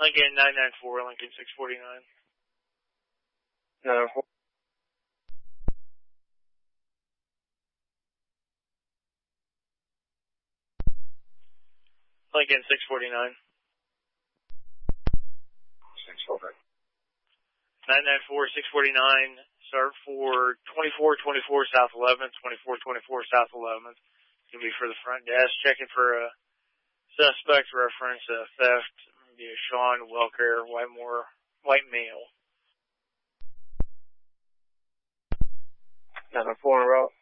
Lincoln 994, Lincoln 649. 994. Lincoln 649. 649. 994, 649. Start for 2424 South 11th, 2424 South 11th. It's going to be for the front desk. Checking for a suspect reference, theft, maybe a Sean Welker, Whitemore, white male. 994 en route.